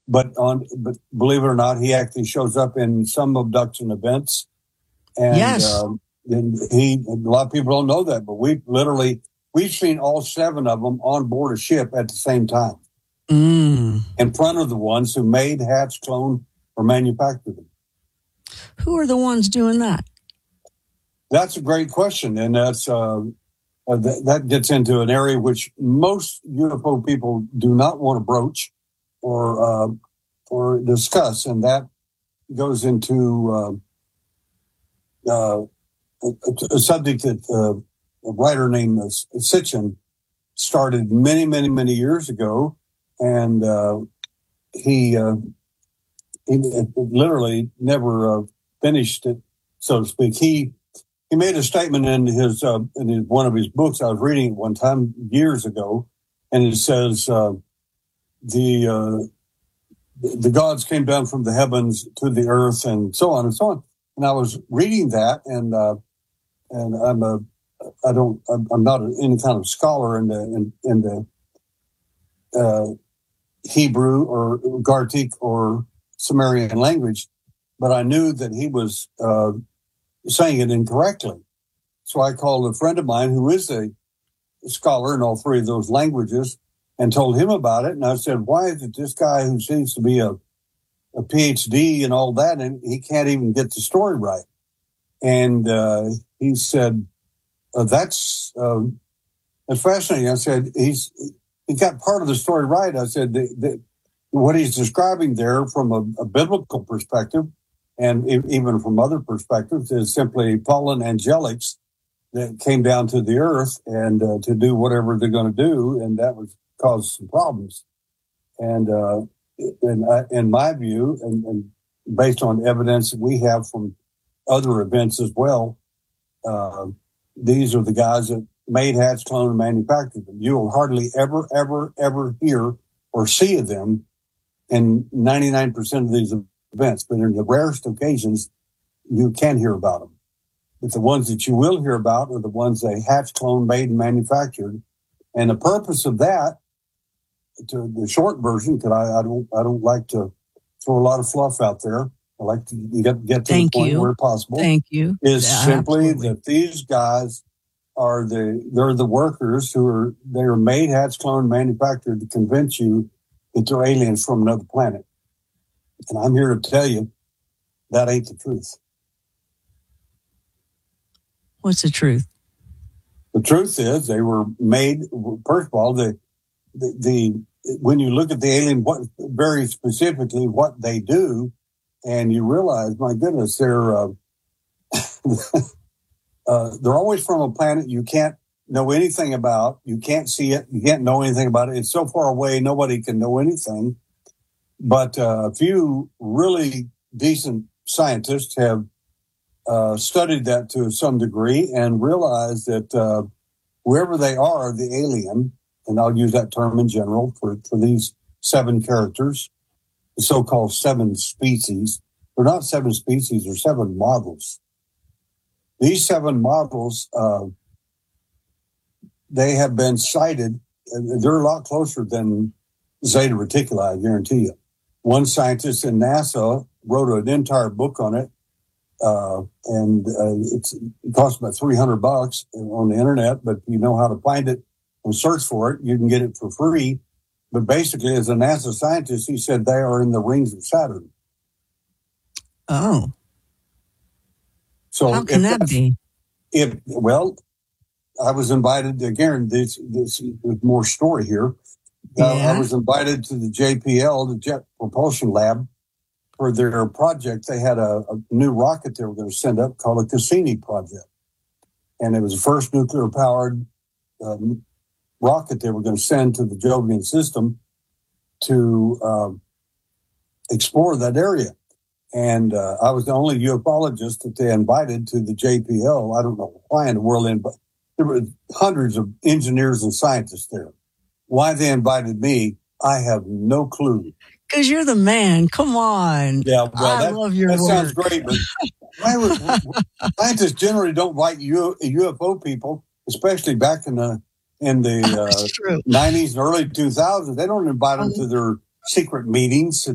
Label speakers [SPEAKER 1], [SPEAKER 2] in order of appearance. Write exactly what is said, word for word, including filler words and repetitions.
[SPEAKER 1] but on but believe it or not, he actually shows up in some abduction events. And,
[SPEAKER 2] yes.
[SPEAKER 1] uh, and he, a lot of people don't know that, but we literally, we've seen all seven of them on board a ship at the same time.
[SPEAKER 2] Mm.
[SPEAKER 1] In front of the ones who made, hatched, cloned, or manufactured them.
[SPEAKER 2] Who are the ones doing that?
[SPEAKER 1] That's a great question. And that's, uh, uh, th- that gets into an area which most U F O people do not want to broach or, uh, or discuss. And that goes into, uh, uh, a, a subject that uh, a writer named Sitchin started many, many, many years ago. And uh, he, uh, he literally never uh, finished it, so to speak. He he made a statement in his uh, in his, one of his books. I was reading it one time years ago, and it says uh, the uh, the gods came down from the heavens to the earth, and so on and so on. And I was reading that, and uh, and I'm a I don't I'm not any kind of scholar in the in, in the uh, Hebrew or Gartic or Sumerian language, but I knew that he was uh, saying it incorrectly. So I called a friend of mine who is a scholar in all three of those languages and told him about it. And I said, why is it this guy who seems to be a, a P H D and all that, and he can't even get the story right? And uh, he said, uh, that's, uh, that's fascinating. I said, he's he got part of the story right. I said, the, the, what he's describing there from a, a biblical perspective and e- even from other perspectives is simply fallen angelics that came down to the earth and uh, to do whatever they're going to do, and that would cause some problems. And uh, in, uh, in my view, and, and based on evidence that we have from other events as well, uh, these are the guys that made, hatched, cloned, and manufactured them. You will hardly ever, ever, ever hear or see of them in ninety-nine percent of these events, but in the rarest occasions, you can hear about them. But the ones that you will hear about are the ones they hatched, cloned, made, and manufactured. And the purpose of that, to the short version, because I, I don't, I don't like to throw a lot of fluff out there. I like to get, get to
[SPEAKER 2] Thank
[SPEAKER 1] the point
[SPEAKER 2] you.
[SPEAKER 1] where possible.
[SPEAKER 2] Thank you.
[SPEAKER 1] Is
[SPEAKER 2] Yeah,
[SPEAKER 1] simply
[SPEAKER 2] absolutely.
[SPEAKER 1] that these guys are the they're the workers who are they are made, hatched, cloned, manufactured to convince you that they're aliens from another planet. And I'm here to tell you that ain't the truth.
[SPEAKER 2] What's the truth?
[SPEAKER 1] The truth is they were made. First of all, the the, the when you look at the alien, what very specifically what they do, and you realize, my goodness, they're uh, uh, they're always from a planet you can't know anything about. You can't see it. You can't know anything about it. It's so far away, nobody can know anything. But uh, a few really decent scientists have uh, studied that to some degree and realized that uh, wherever they are, the alien, and I'll use that term in general for, for these seven characters, the so-called seven species, they're not seven species, they're seven models. These seven models, uh, they have been cited, and they're a lot closer than Zeta Reticuli, I guarantee you. One scientist in NASA wrote an entire book on it, uh, and uh, it's, it costs about three hundred bucks on the internet, but if you know how to find it and search for it, you can get it for free. But basically, as a NASA scientist, he said they are in the rings of Saturn.
[SPEAKER 2] Oh.
[SPEAKER 1] So
[SPEAKER 2] how can that be?
[SPEAKER 1] If, well, I was invited, again, this, this is more story here.
[SPEAKER 2] Yeah.
[SPEAKER 1] Uh, I was invited to the J P L, the Jet Propulsion Lab, for their project. They had a, a new rocket they were going to send up called a Cassini project. And it was the first nuclear-powered um, rocket they were going to send to the Jovian system to uh, explore that area. And uh, I was the only ufologist that they invited to the J P L. I don't know why in the world, but there were hundreds of engineers and scientists there. Why they invited me, I have no clue.
[SPEAKER 2] Because you're the man. Come on.
[SPEAKER 1] Yeah, well,
[SPEAKER 2] I
[SPEAKER 1] that,
[SPEAKER 2] love your
[SPEAKER 1] that
[SPEAKER 2] work.
[SPEAKER 1] sounds great, but why would, scientists generally don't invite U F O people, especially back in the in the uh, nineties and early two thousands. They don't invite them to their secret meetings.